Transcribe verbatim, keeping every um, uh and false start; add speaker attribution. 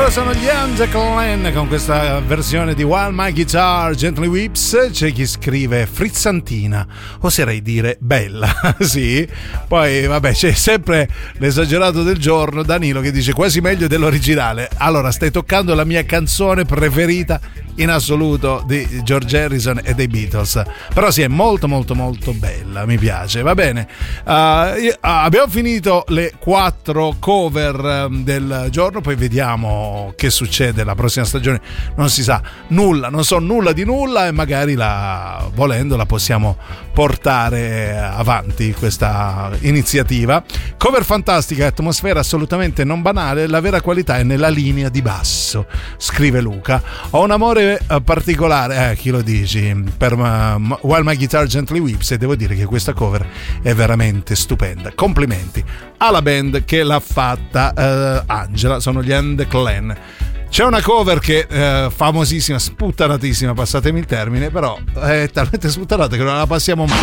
Speaker 1: Loro sono gli And Clan con questa versione di While My Guitar Gently Weeps. C'è chi scrive frizzantina, oserei dire bella. Sì, poi vabbè, c'è sempre l'esagerato del giorno, Danilo, che dice quasi meglio dell'originale. Allora, stai toccando la mia canzone preferita in assoluto di George Harrison e dei Beatles, però sì, è molto molto molto bella, mi piace. Va bene, uh, io, uh, abbiamo finito le quattro cover um, del giorno, poi vediamo che succede la prossima stagione. Non si sa nulla, non so nulla di nulla, e magari la, volendo la possiamo portare avanti questa iniziativa. Cover fantastica, atmosfera assolutamente non banale, la vera qualità è nella linea di basso, scrive Luca. Ho un amore particolare, eh, chi lo dici, per uh, While My Guitar Gently Weeps, e devo dire che questa cover è veramente stupenda. Complimenti alla band che l'ha fatta, uh, Angela, sono gli And Clan. C'è una cover che è uh, famosissima, sputtanatissima, passatemi il termine, però è talmente sputtanata che non la passiamo mai.